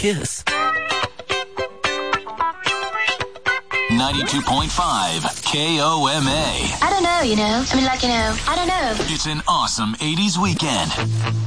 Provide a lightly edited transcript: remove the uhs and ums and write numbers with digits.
Kiss. 92.5 KOMA. I don't know, I don't know. It's an awesome 80s weekend.